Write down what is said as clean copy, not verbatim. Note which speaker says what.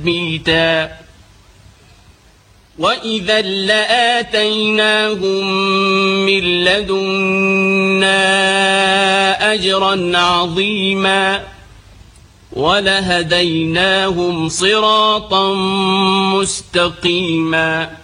Speaker 1: تثبيتا وإذا لآتيناهم من لدنا أجرا عظيما ولهديناهم صراطا مستقيما